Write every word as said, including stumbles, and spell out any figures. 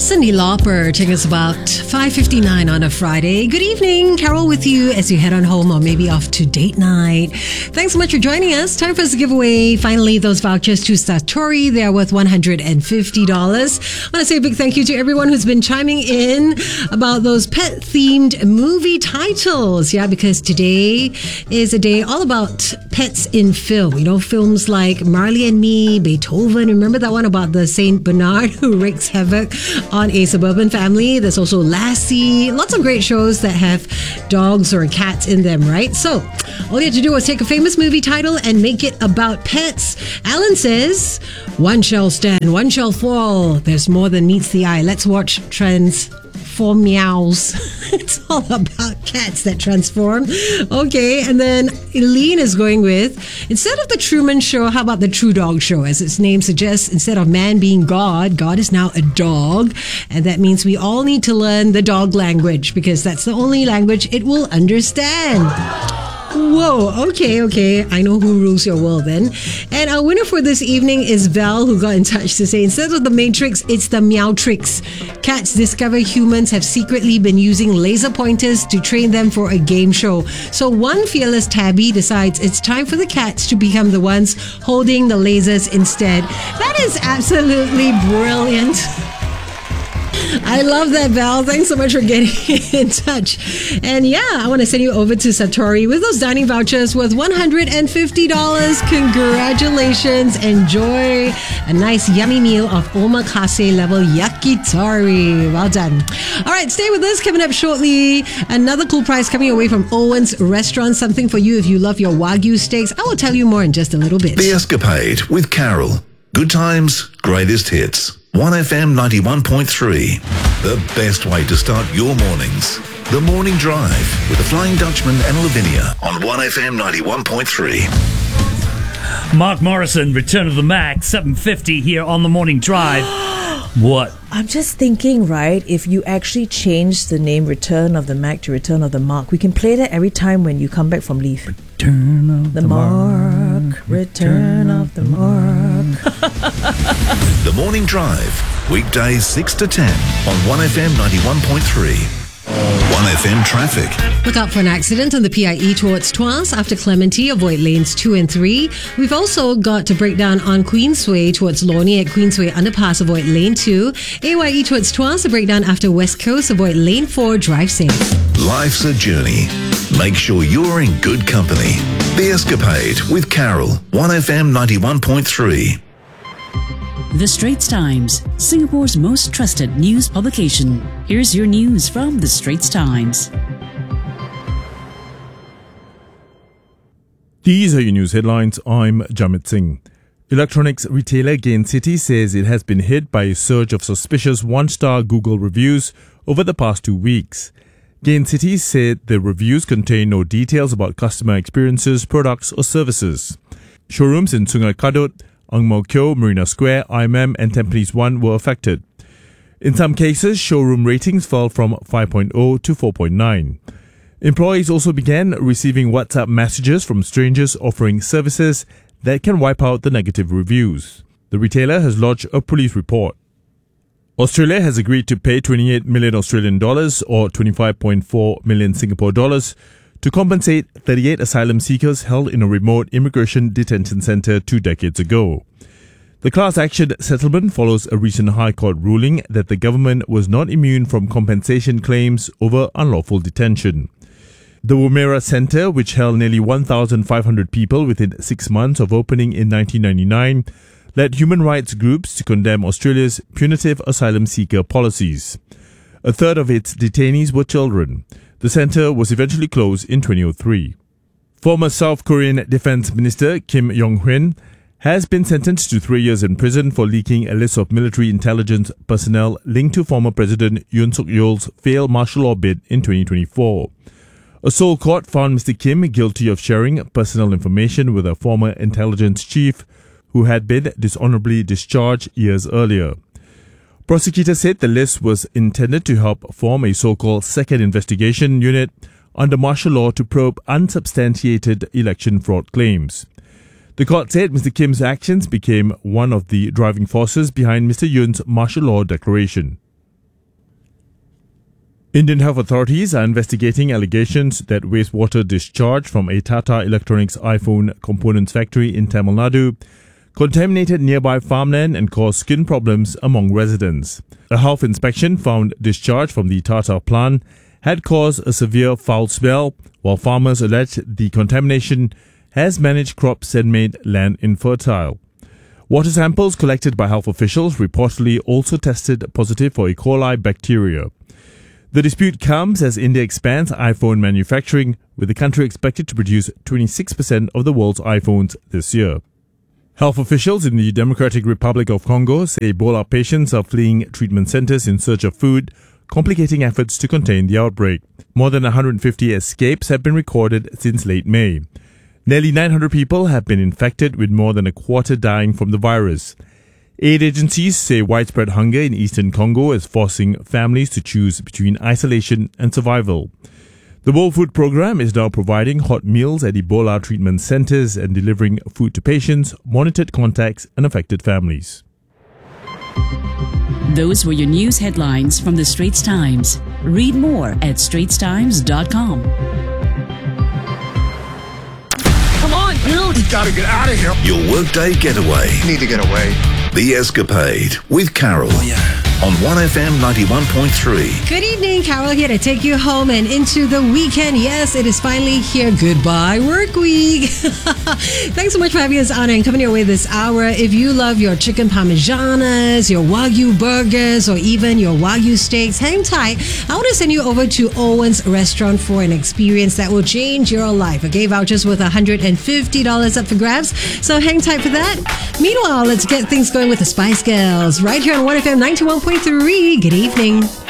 Cyndi Lauper taking us about five fifty-nine on a Friday. Good evening. Carol with you as you head on home or maybe off to date night. Thanks so much for joining us. Time for us to give away finally those vouchers to Satori. They are worth one hundred fifty dollars. I want to say a big thank you to everyone who's been chiming in about those pet-themed movie titles. Yeah, because today is a day all about pets in film. You know, films like Marley and Me, Beethoven. Remember that one about the Saint Bernard who wreaks havoc on a suburban family? There's also Lassie. Lots of great shows that have dogs or cats in them, right? So all you have to do is take a famous movie title and make it about pets. Alan says, one shall stand, one shall fall. There's more than meets the eye. Let's watch Transform Meows. It's all about cats that transform. Okay, and then Eileen is going with, instead of the Truman Show, how about the True Dog Show? As its name suggests, instead of man being God, God is now a dog. And that means we all need to learn the dog language because that's the only language it will understand. Whoa, okay, okay. I know who rules your world then. And our winner for this evening is Val, who got in touch to say, instead of the Matrix, it's the Meowtrix. Cats discover humans have secretly been using laser pointers to train them for a game show. So one fearless tabby decides it's time for the cats to become the ones holding the lasers instead. That is absolutely brilliant. I love that, Val. Thanks so much for getting in touch. And yeah, I want to send you over to Satori with those dining vouchers worth one hundred fifty dollars. Congratulations. Enjoy a nice yummy meal of omakase level yakitori. Well done. All right, stay with us. Coming up shortly, another cool prize coming away from Owen's Restaurant. Something for you if you love your Wagyu steaks. I will tell you more in just a little bit. The Escapade with Carol. Good times, greatest hits. one F M ninety-one point three. The best way to start your mornings. The Morning Drive with the Flying Dutchman and Lavinia on one F M ninety-one point three. Mark Morrison, Return of the Mac, seven fifty here on The Morning Drive. What? I'm just thinking, right, if you actually change the name Return of the Mac to Return of the Mark, we can play that every time when you come back from leave. Return of the, the Mark, Mark. Return of the Mark. The Morning Drive, weekdays six to ten on one F M ninety-one point three. one F M traffic. Look out for an accident on the P I E towards Tuas after Clementi. Avoid lanes two and three. We've also got to break down on Queensway towards Lornie at Queensway Underpass. Avoid lane two. A Y E towards Tuas. A breakdown after West Coast. Avoid lane four. Drive safe. Life's a journey. Make sure you're in good company. The Escapade with Carol, one F M ninety-one point three. The Straits Times, Singapore's most trusted news publication. Here's your news from The Straits Times. These are your news headlines. I'm Jamit Singh. Electronics retailer Gain City says it has been hit by a surge of suspicious one-star Google reviews over the past two weeks. Gain City said the reviews contain no details about customer experiences, products or services. Showrooms in Sungai Kadut, Ang Mo Kio, Marina Square, I M M and Tampines one were affected. In some cases, showroom ratings fell from five point oh to four point nine. Employees also began receiving WhatsApp messages from strangers offering services that can wipe out the negative reviews. The retailer has lodged a police report. Australia has agreed to pay twenty-eight million Australian dollars or twenty-five point four million Singapore dollars to compensate thirty-eight asylum seekers held in a remote immigration detention centre two decades ago. The class action settlement follows a recent High Court ruling that the government was not immune from compensation claims over unlawful detention. The Woomera Centre, which held nearly one thousand five hundred people within six months of opening in nineteen ninety-nine, led human rights groups to condemn Australia's punitive asylum seeker policies. A third of its detainees were children. The centre was eventually closed in twenty oh three. Former South Korean Defence Minister Kim Yong-hwin has been sentenced to three years in prison for leaking a list of military intelligence personnel linked to former President Yoon Suk-yeol's failed martial law bid in twenty twenty-four. A Seoul court found Mister Kim guilty of sharing personal information with a former intelligence chief who had been dishonorably discharged years earlier. Prosecutors said the list was intended to help form a so-called second investigation unit under martial law to probe unsubstantiated election fraud claims. The court said Mister Kim's actions became one of the driving forces behind Mister Yoon's martial law declaration. Indian health authorities are investigating allegations that wastewater discharge from a Tata Electronics iPhone components factory in Tamil Nadu contaminated nearby farmland and caused skin problems among residents. A health inspection found discharge from the Tata plant had caused a severe foul smell, while farmers alleged the contamination has managed crops and made land infertile. Water samples collected by health officials reportedly also tested positive for E. coli bacteria. The dispute comes as India expands iPhone manufacturing, with the country expected to produce twenty-six percent of the world's iPhones this year. Health officials in the Democratic Republic of Congo say Ebola patients are fleeing treatment centers in search of food, complicating efforts to contain the outbreak. More than one hundred fifty escapes have been recorded since late May. Nearly nine hundred people have been infected, with more than a quarter dying from the virus. Aid agencies say widespread hunger in eastern Congo is forcing families to choose between isolation and survival. The World Food Programme is now providing hot meals at Ebola treatment centers and delivering food to patients, monitored contacts, and affected families. Those were your news headlines from the Straits Times. Read more at straits times dot com. Come on, dude! We gotta get out of here. Your workday getaway. Need to get away. The Escapade with Carol. Oh, yeah. On one F M ninety-one point three. Good evening, Carol here to take you home and into the weekend. Yes, it is finally here. Goodbye, work week. Thanks so much for having us on and coming your way this hour. If you love your chicken parmesanas, your Wagyu burgers, or even your Wagyu steaks, hang tight. I want to send you over to Owen's Restaurant for an experience that will change your life. Okay, vouchers worth one hundred fifty dollars up for grabs. So hang tight for that. Meanwhile, let's get things going with the Spice Girls right here on one F M ninety-one point three. Good evening.